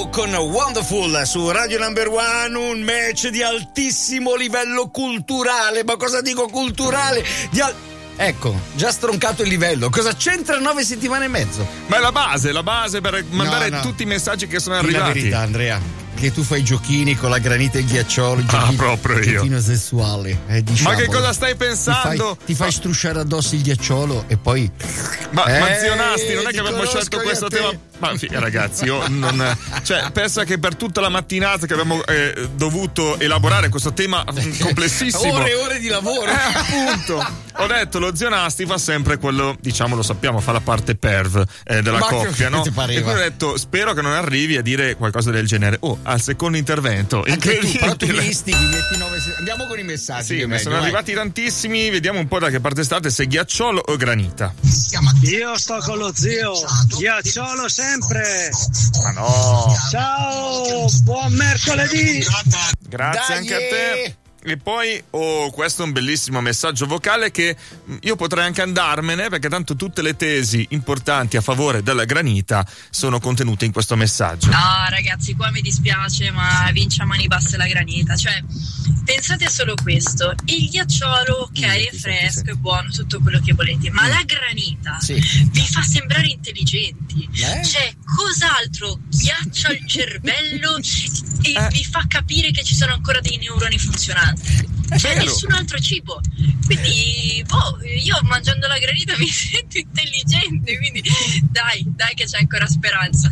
Joe con Wonderful su Radio Number One, un match di altissimo livello culturale. Ma cosa dico culturale? Ecco, già stroncato il livello. Cosa c'entra 9 settimane e mezzo? Ma è la base per mandare tutti i messaggi che sono arrivati. La verità, Andrea, che tu fai giochini con la granita e il ghiacciolo, proprio io. Giochino sessuale, diciamo. Ma che cosa stai pensando? Ti fai strusciare addosso il ghiacciolo e poi ma zio Nasti, non è che abbiamo scelto questo tema. Ma ragazzi, io non. Cioè, pensa che per tutta la mattinata che abbiamo dovuto elaborare questo tema complessissimo. Ore e ore di lavoro. Appunto. Ho detto, lo zio Nasti fa sempre quello, diciamo, lo sappiamo, fa la parte perv della coppia, no? E quindi ho detto, spero che non arrivi a dire qualcosa del genere. Al secondo intervento. Anche tu, però tu mi istighi, andiamo con i messaggi. Sì, sono arrivati tantissimi, vediamo un po' da che parte state, se ghiacciolo o granita. Io sto con lo zio, ghiacciolo sempre. Ma no. Ciao, buon mercoledì. Grazie anche a te. E poi questo è un bellissimo messaggio vocale che io potrei anche andarmene, perché tanto tutte le tesi importanti a favore della granita sono contenute in questo messaggio. No ragazzi, qua mi dispiace, ma vince a mani basse la granita. Cioè, pensate a solo questo: il ghiacciolo ok, è fresco, è buono, tutto quello che volete, ma la granita vi fa sembrare intelligenti. Cioè, cos'altro ghiaccia il cervello e vi fa capire che ci sono ancora dei neuroni funzionanti? C'è nessun altro cibo, quindi io mangiando la granita mi sento intelligente, quindi dai che c'è ancora speranza.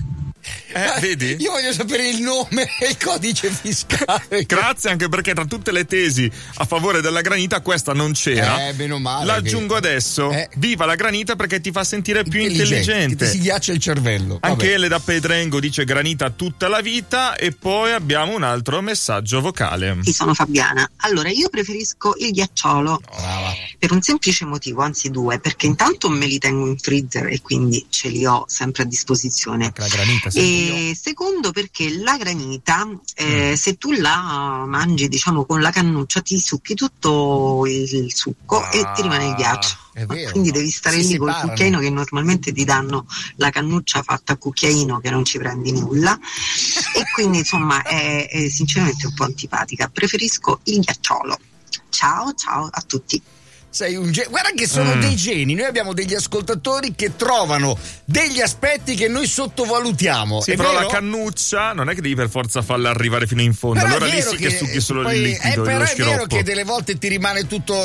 Vedi? Io voglio sapere il nome e il codice fiscale. Grazie, anche perché tra tutte le tesi a favore della granita questa non c'era. Bene o male. L'aggiungo adesso. Viva la granita perché ti fa sentire più intelligente. Ti si ghiaccia il cervello. Anche Ele da Pedrengo dice granita tutta la vita. E poi abbiamo un altro messaggio vocale. Sì, sono Fabiana. Allora, io preferisco il ghiacciolo. Brava. Per un semplice motivo, anzi due, perché intanto me li tengo in freezer e quindi ce li ho sempre a disposizione. La granita, e secondo, perché la granita se tu la mangi, diciamo, con la cannuccia, ti succhi tutto il succo e ti rimane il ghiaccio. Quindi devi stare lì col cucchiaino, che normalmente ti danno la cannuccia fatta a cucchiaino che non ci prendi nulla, e quindi insomma è sinceramente un po' antipatica. Preferisco il ghiacciolo. Ciao a tutti. Sei un guarda che sono dei geni. Noi abbiamo degli ascoltatori che trovano degli aspetti che noi sottovalutiamo. Sì, però la cannuccia non è che devi per forza farla arrivare fino in fondo. Però allora lì sì che succhi solo il liquido, però lo è sciroppo. vero che delle volte ti rimane tutto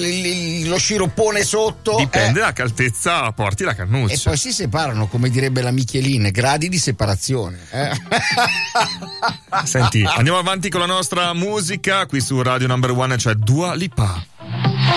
lo sciroppone sotto. Dipende da che altezza porti la cannuccia. E poi si separano, come direbbe la Michelin, gradi di separazione. Senti, andiamo avanti con la nostra musica qui su Radio Number One, cioè Dua Lipa.